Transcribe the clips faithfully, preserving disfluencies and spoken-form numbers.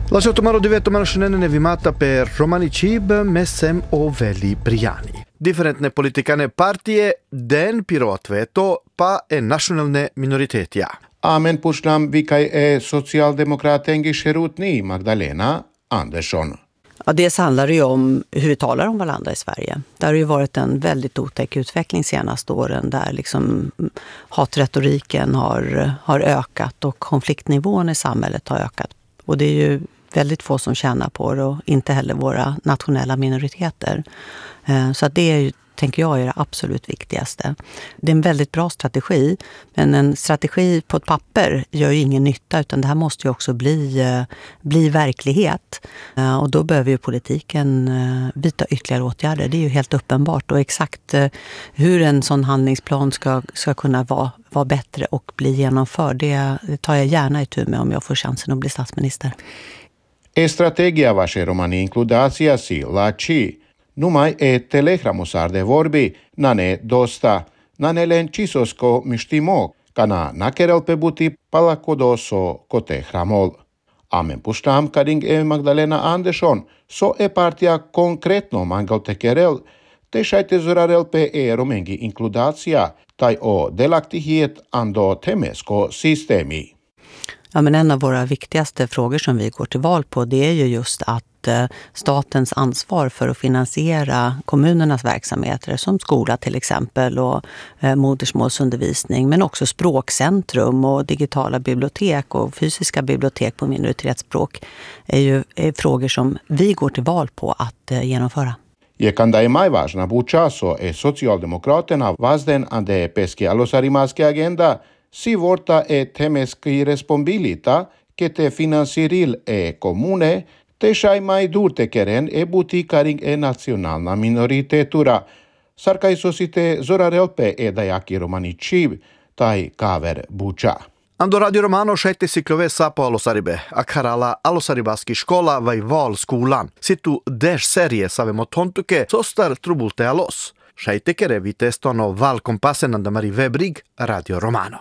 Lasciato maro divetto mano scenene nevimata per Romani Cib, Messem o Veli Briani. Differentne politikane partije, den pirotveto, pa e nationalne minoritetia. Amen pushlam vilka är socialdemokraten Gisherutni Magdalena Andersson. Ja, dels handlar det ju om hur vi talar om varandra i Sverige. Det har ju varit en väldigt otäck utveckling senaste åren där liksom hatretoriken har, har ökat och konfliktnivån i samhället har ökat. Och det är ju väldigt få som tjänar på det och inte heller våra nationella minoriteter. Så att det är ju, tänker jag, är det absolut viktigaste. Det är en väldigt bra strategi, men en strategi på ett papper gör ju ingen nytta, utan det här måste ju också bli, bli verklighet. Och då behöver ju politiken vidta ytterligare åtgärder. Det är ju helt uppenbart, och exakt hur en sån handlingsplan ska, ska kunna vara, vara bättre och bli genomförd, det tar jag gärna itu med om jag får chansen att bli statsminister. E strategia vaše romani inkludacija si lači. Numai e telegramosar de vorbi, nane dosta, nane len čisosko mištimo, kana nakerel pe buti palakodoso kote hramol. Amen puštam kading e Magdalena Andersson, so e partija konkretno mangal tekerel, te šajte zorarel pe e romengi inkludacija, taj o delaktighet ando temesko sistemi. Ja, men en av våra viktigaste frågor som vi går till val på, det är ju just att eh, statens ansvar för att finansiera kommunernas verksamheter som skola till exempel och eh, modersmålsundervisning, men också språkcentrum och digitala bibliotek och fysiska bibliotek på minoritetsspråk är ju är frågor som vi går till val på att eh, genomföra. Je kanda je majvažna bučaso e socialdemokraterna vazden ande peske alosarimaske agenda, si vorta e temeski responsibilita che te finansiril e comune, te shai mai durte keren e butikaring e nacionalna minoritetura. Sarkai sosite zorarelpe e dajaki romani cib, tai kaver buča. Ando Radio Romano šajte siklove sapo Alosaribe, akarala Alosaribaski škola vaj val skolan. Situ deš serije savemo tontuke, sostar trubulte alos. Šajte kere vi testono val kompasen andamari webrig Radio Romano.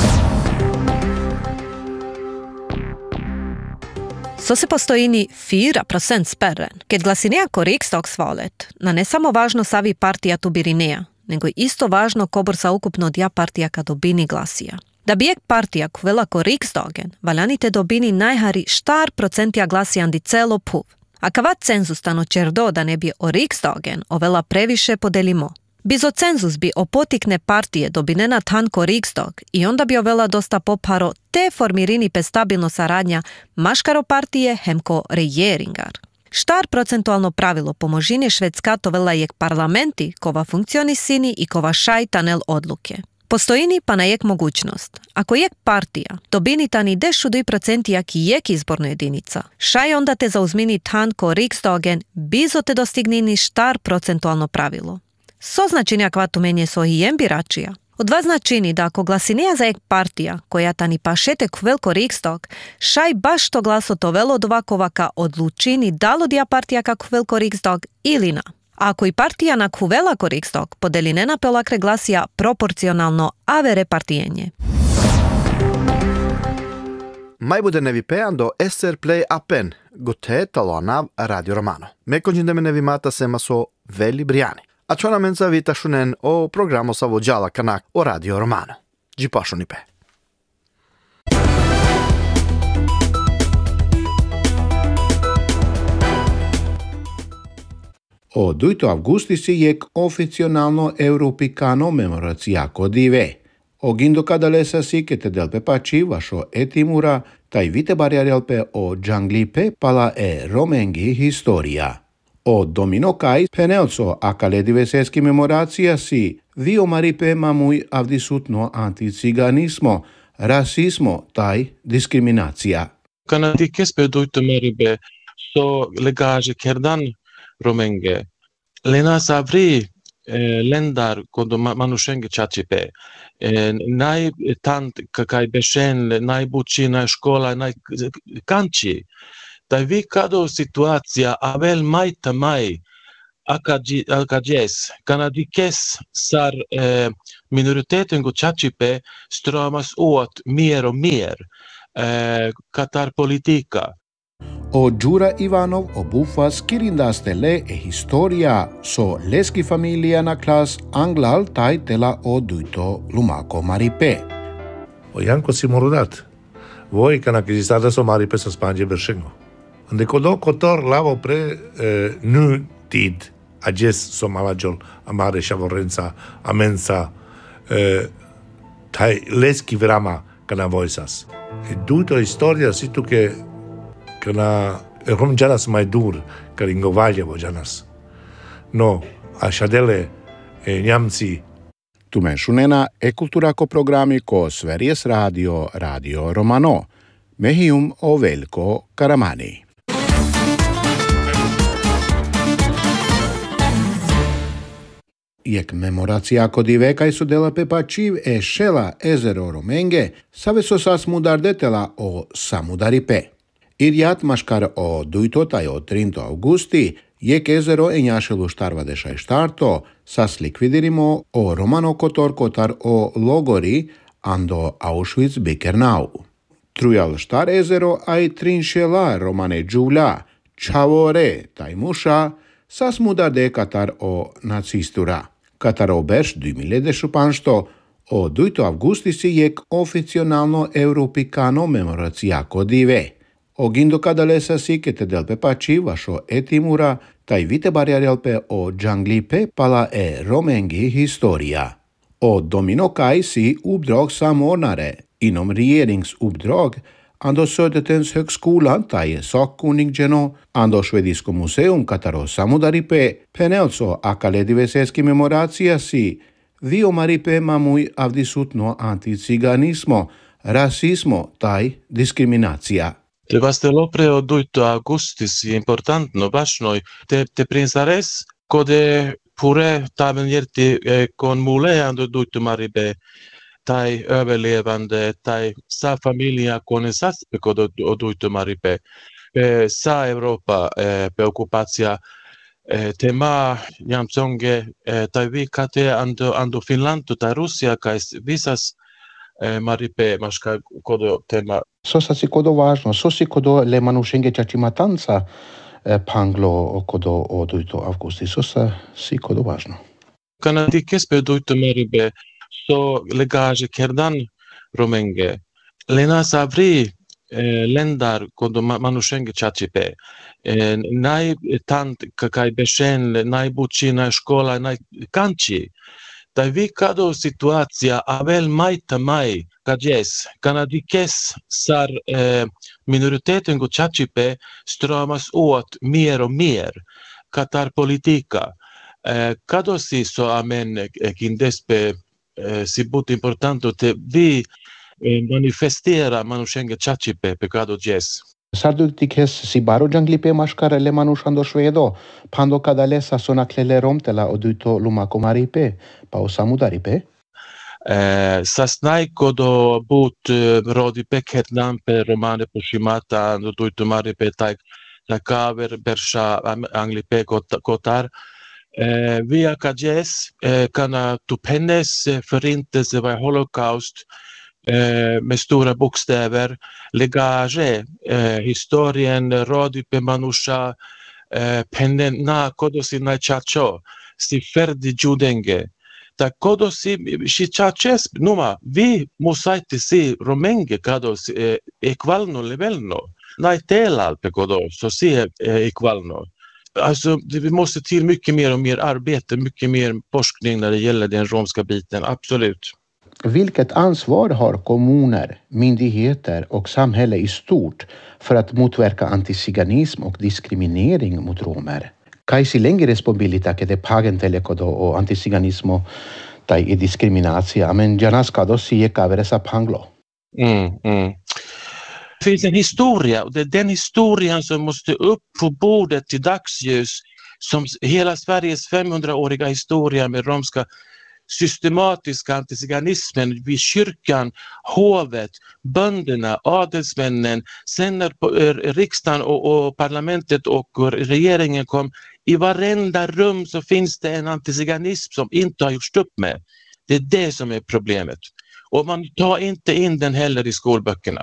Så se postojini fyra procent spärren. Kad glasinea ko riksdagsvalet, na ne samo važno savi partija tu birinea, nego isto važno kobor sa ukupno dja partija ka dobini glasija. Da bijek partija kuvela ko riksdagen, valjanite dobini najhari štar procentija glasijan di celo puv. A kavat cenzus tano čerdo da ne bi o riksdagen ovela previše podelimo. Bizo cenzus bi opotikne partije dobinena tanko riksdag i onda bi ovela dosta popharo te formirini pe stabilno saradnja maškaro partije hemko rejeringar. Štar procentualno pravilo pomožine švedska to vela jek parlamenti kova funkcionisini i kova šajtanel odluke. Postojini pa na jek mogućnost. Ako jek partija dobini tani dešu doj procenti jak i jek izborna jedinica, šaj onda te zauzmini tanko riksdagen bizo te dostignini štar procentualno pravilo. So značenja kvatu menje so i jem biračija. Od dva značini da ako glasinija za jek partija, koja tani pašete kvelko riksdag, šaj baš to glaso to velo dvakovaka odlučini dalo dija partija kako kvelko riksdag ili na. A ako i partija na kuvela ko riksdag podeli nena pelakre glasija proporcionalno avere partijenje. Mai bude nevipeando esser play appen, gote talanav Radio Romano. Me konjindeme nevimata sema so Veli Briani. A čo na menza vita šunen o programu sa vođala kanak o Radio Romano. Džipašuni pe. Od oito avgusti si jek oficijalno europicano memoracija kodive. Ogindo kadalesa si che te delpe paci vašo etimura, taj vite barjarelpe o džanglipe pala e romengi historia. O domino kaj penelco akalediveseski memoracija si vi omaripe mamuj avdisutno anticiganismo, rasismo taj diskriminacija. Kanadikes pe doito meribe so legaje kerdan romenge. Lena savri eh, lendar kodo manushenge chachipe. Eh, naj tant kakaj beshen, naj buči, naj škola, naj kanči. Da vi kado situacija avel mai tamai akadjes kanadikes sar eh, minoriteten go chachipe stramas åt mer och mer eh, katar politika. O Đura Ivanov o Bufas kirindastele e historia so leski familia na klas anglal taj tela o dujto lumako Maripe. O Janko si morudat. Voi kana kizistada so Maripe sa Spanje beršengo. Ande kodo kotor lavo pre eh, nu tid ajes so malajol amare šavorenca amensa eh, taj leski vrama kana vojsas. E dujto historia situ ke kana rom janas mai dur karingo valjevo janas. No, așadele e Njamci Tumenšunena e kultura ko programi ko Sveriges Radio, Radio Romano. Mehium o Veljko Karamani. Jek memoracija kodive kaj su dela pepačiv e šela ezero Romenge, save so sas mudardetela o Samudaripe. Irjat maškar o dujtotaj o trinto augusti, jek ezero e njašelu štarvadeša i štarto, sas likvidirimo o Romano kotor kotar o logori ando Auschwitz-Birkenau. Trujal štar ezero aj trinšela Romane Đula, čavore taj muša, sas mudarde katar o nacistura. Katar o beš dy milete šupanšto, o dujto avgusti si jek oficionalno europicano memoracija kodive. O gindo kadalesa si kete delpe pači vašo etimura, taj vite barjarelpe o džanglipe pala e romengi historia. O domino kaj si uppdrag samordnare inom regeringsuppdrag ando Södertörns högskolan taj sakkunniggeno ando Svedisko museum kataro Samudaripe penelso akalediveseski memoracija si vio Maripe mamui avdisutno anticiganismo, rasismo taj diskriminacija. Trebuie lopre o dujto augustis e importantno baš noi te te prinsares kode pure taven jerti kon muleando dujto Maripe tai överlevande tai sa familia con saspe kod o dujto Maripe pe sa Europa pe okupacja tema Njamconge tai vikate ando ando Finlandu tai Russia kai visas Maripe maška kodo tema. Sosa si kodo važno, sosi kodo le manušenge čačimatanca panglo kodo o dujto avgusti, sosa si kodo važno. Kana dikes pe dujto Maripe so legage kerdan Romenge. Lena savri ländar kodo manušenge čačipe. Naj tant kaj bešen, naj buči, naj škola, naj kanči. Tai vi kado situația avel mai tamai kajes kanadikes sar eh, minoriteten go chachipe stramas åt mer och mer katar politika eh, kado si so amen eh, kindespe eh, si but importante te vi eh, manifestera manušenge chachipe pe kado jes. Sarduktikes si baro džanglipe maškare le manušando švedo, pando kadalesa sonaklele romtela o dujto lumako Maripe, pa o Samudaripe? Eh, sasnai kodo but eh, rodi peket nampe romane poshimata no dujto Maripe tai la kaver bersha anglipe kotar eh, via kajes eh, kana tupennes eh, förintelse var holocaust eh, med stora bokstäver legage eh, historien rodipe manusha eh, pennen na kodosi na chacho si ferdi judenge ta kodosi si chaches numa vi mosaiti si romenge kados eh, equalno levelno nej telal pe kodos så si eh, equalno. Alltså vi måste till mycket mer och mer arbete, mycket mer forskning när det gäller den romska biten, absolut. Vilket ansvar har kommuner, myndigheter och samhälle i stort för att motverka antiziganism och diskriminering mot romer? Kaj si länge responsabilità che de pagentele kodo o antiziganismo tai e diskriminacija, men janas kado si je kaveresa panglo. Mm, mm. Det finns en historia och det är den historien som måste upp på bordet till dagsljus som hela Sveriges femhundraåriga historia med romska systematiska antiziganismen vid kyrkan, hovet, bönderna, adelsmännen, sen när riksdagen och, och parlamentet och regeringen kom, i varenda rum så finns det en antiziganism som inte har gjorts upp med. Det är det som är problemet. Och man tar inte in den heller i skolböckerna.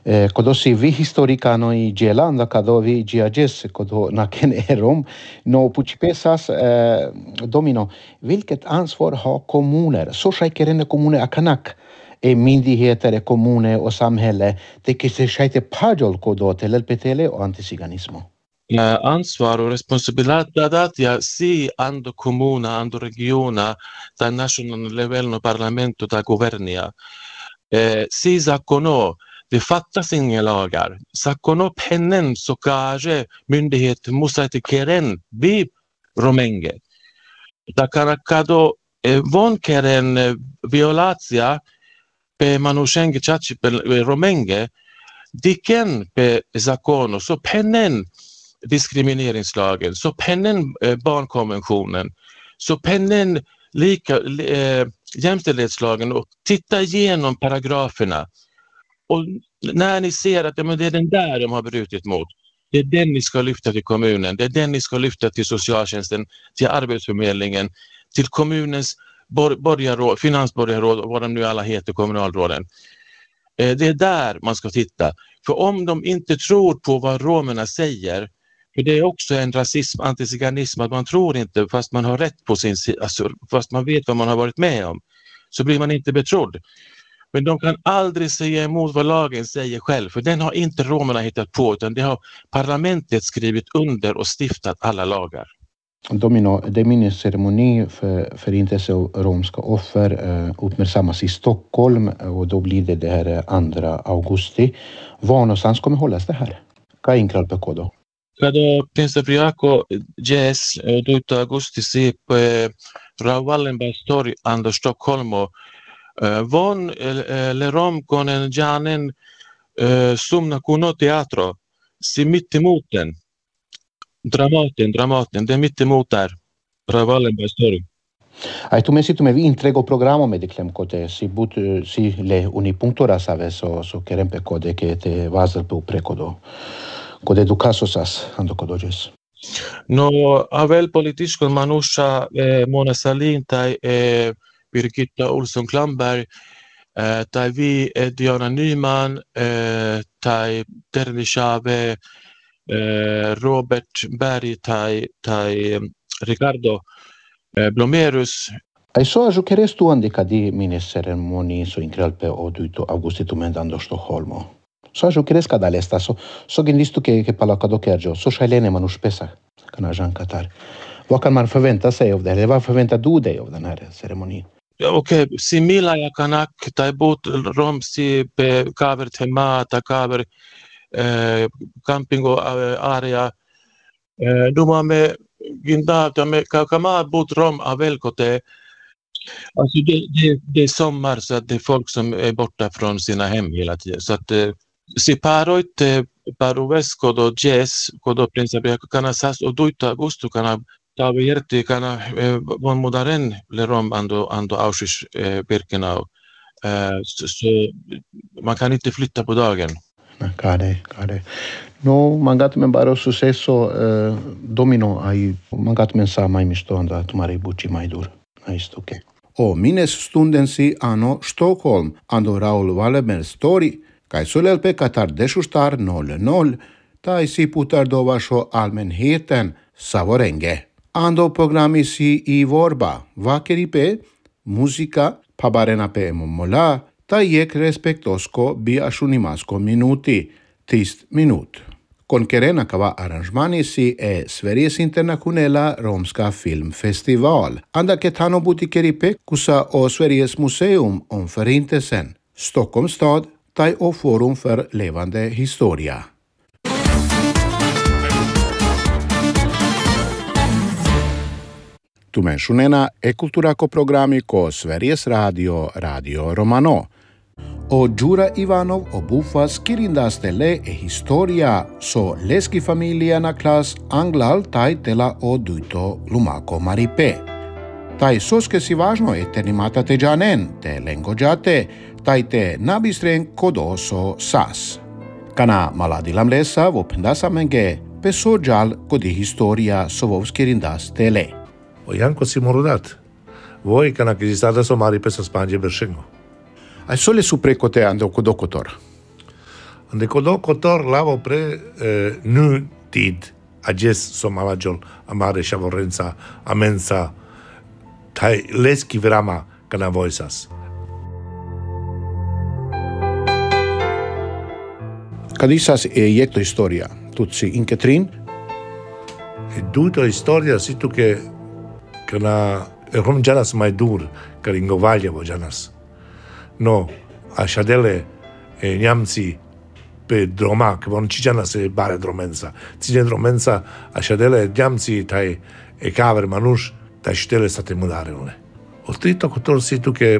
Eh, kodo si vi historicano i Gelanda kado vi giages kodo naken erom no puchipesas eh, domino vilket ansvar har kommuner så skickarna kommuner akanak e myndigheter kommuner och samhälle det kisse skite pajol kodo till L P T L och antisiganismo. Ansvar och responsabilitat ja si ando comuna ando regiona da national livello parlamento da governia eh, si zakono det fattas inga lagar zakono pennen så kanske myndigheter måste keren vi romenge da karakado eh, von keren violatia pe manushenge chachi pe romenge diken pe zakono så pennen diskrimineringslagen, så pennen eh, barnkonventionen, så pennen lika, eh, jämställdhetslagen och titta igenom paragraferna. Och när ni ser att ja, men det är den där de har brutit mot, det är den ni ska lyfta till kommunen, det är den ni ska lyfta till socialtjänsten, till arbetsförmedlingen, till kommunens bor- borgarråd, finansborgarråd och vad de nu alla heter, kommunalråden. Eh, det är där man ska titta. För om de inte tror på vad romerna säger, för det är också en rasism, antiziganism, att man tror inte fast man har rätt på sin sida, alltså, fast man vet vad man har varit med om, så blir man inte betrodd. Men de kan aldrig säga emot vad lagen säger själv, för den har inte romerna hittat på, utan det har parlamentet skrivit under och stiftat alla lagar. Domino, det minnesceremoni för förintelse av romska offer eh, uppmärksammas i Stockholm och då blir det det här andra augusti. Var någonstans kommer hållas det här? Vad är inkral på då? Kada Prince Friako Jazz do augusti si pe Wallenbergs torg ando Stockholmo von le rom con en janen sumna kuno teatro si mitt emot den Dramaten, Dramaten, det är mitt emot där Wallenbergs torg. Ai tu mesi tu me vi intrego programo me declem cote si but si le unipunctura saves so so kerem pe code che te vazel pe precodo. Code educasosas ando codoges. No avel politiskon manusha eh, Mona Sahlin tai eh, Birgitta Olsson Klamberg eh, tai vi eh, Diana Nyman eh, tai Terni Chave eh, Robert Berg tai tai Ricardo eh, Blomerus. Ai so aju keres tu ande cadi mines ceremoni so incral pe oduito augusti tu mendando Stockholmo. So aju keres cada lesta so so gendistu che che pala cado kerjo so shailene manus pesa kana jan Qatar. Vad kan man förvänta sig av det? Eller vad förväntar du dig av den här ceremonin? Ja, okej, okay. Simila ja kanak tai but romsi pe kaver tema ta kaver eh, campingo area eh, duma me gindata me kama but rom avelkote. Alltså det, det, det är sommar så att det är folk som är borta från sina hem hela tiden. Så att eh, si paroit eh, paruvesko do jazz kodo principia kana sas o duita gusto kana ta vierti kana eh, von modern le rom ando ando Auschwitz eh, Birkenau. Eh, så, så man kan inte flytta på dagen. Cade, cade. No, mangat men baro sucesso eh, domino ai mangat men sa mai misto anda tumare buci mai dur. Aisto che. O minnestundensi anno Stockholm ando Raul Wallenbergs torg kai sulel pe Qatar deshustar noll noll tai si putar do vasho allmänheten savorenge. Ando programmisi i vorba vakeri pe musica pabarena pe momola tai jek respektosko bi ashunimasko minuti tist minut. Con kerena kava arrangemanisi e Sveriges internationella romska filmfestival. Anda ketano butikeripe kusa o Sveriges museum om förintelsen. Stockholms stad tai o forum för levande historia. Tu mentionena e kulturako programi ko Sveriges Radio Radio Romano. O Đura Ivanov obufas kirindastele e historia so leski familia na klas anglal taj tela o duito lumako maripe. Taj soske si važno e tenimata te džanen, te lengođate, taj te nabistren kodo so sas. Kana maladi lamlesa vopendasa menge peso džal kodi historia sovov skirindas tele. O Janko si morudat. Voi kana kizistada so maripe sa spanje beršengo. Ai sole su precote ando codocotor. Ande kodo kotor lavo pre eh, nu tid ages somalajol amare shavorenza amensa tai leski vrama kana voisas. Kadisas e jekto historia, tutsi in Ketrin? E duto historia situ ke kana rom janas mai dur karingo valjevo janas. No, ashadele e njamci pe droma, che von ci janas e bare dromenza. Cije dromenza ashadele njamci taj e kaver manush taj štele sate mudarelne. Otrito kotor situ ke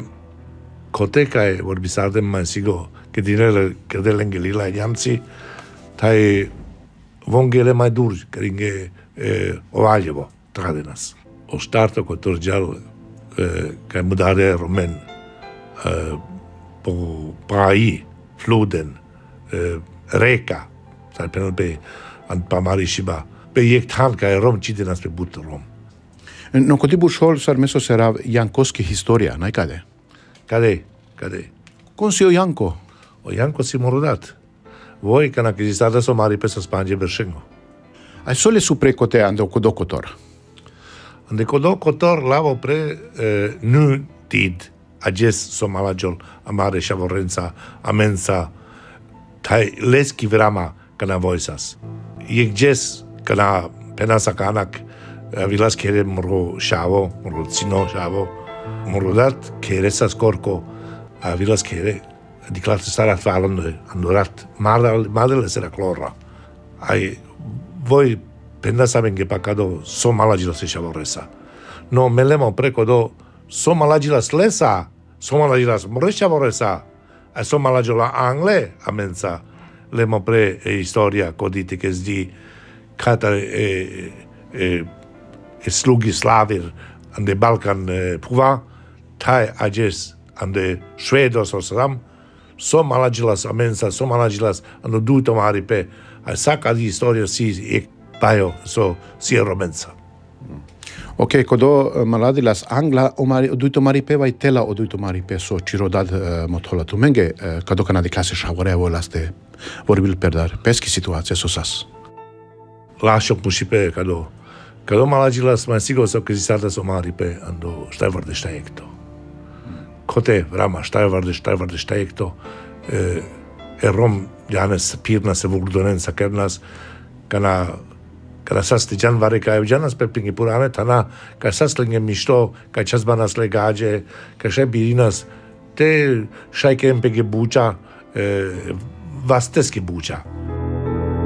koteka e vorbisardem man sigo che dinele che dell'engelila njamci taj vongele mai dur karinge e ovaljevo tradenas. O starto kotor gjall e, kaj mudare romen e, po pai floden e, reka sai penal pe an pamari shiba pe jek tan kaj rom cidenas pe but rom. No kotibu shol sar meso sera Jankoski historia, nai kade? Kade, kade. Konsio Janko? O Janko si morodat. Voi kana kizisada so mari pe Spanje beršengo. Ai sole su prekote ando kodo kotor. Ande kodo kotor lavo pre eh, nu tid ages somalajol amare shavorenza amensa tai leski vrama kana voisas. Jek jes kana penasa kanak vilas kere moro shavo, moro cino shavo, moro dat kere sas korko a vilas kere di klarte starat falando andorat madal madal sera klora. Ai voi pensaben che pacado somalagilas se shavoresa. No melemo preko do somalagilas lesa, somalagilas moreshavoresa. A somalagiola angle amensa lemo pre e historia kodite che zdi kata e e e slugi slavir ande Balkan e, puva tai ages ande švedos osam somalagilas amensa somalagilas ando duto mari pe a saka di historia si e paio so si romensa. Ok, kodo maladilas angla o mari oduito mari pe vai tela oduito mari pe so cirodad uh, motola tu menge uh, kado kana di klase shavorevo laste vorbil perdar peski situație sosas. Lascio pusipe kado kado malagilas ma sigo so che si sarda so mari pe ando stai verde stai ekto. Kote vrama stai verde stai verde stai ekto e, e rom janes pirna se vurdonensa kernas kana kada sasti jan vare kaj janas pepingi purane tana kaj sastlinge misto kaj časbanas legađe kaj še birinas te šajke mpege buča e, vasteski buča.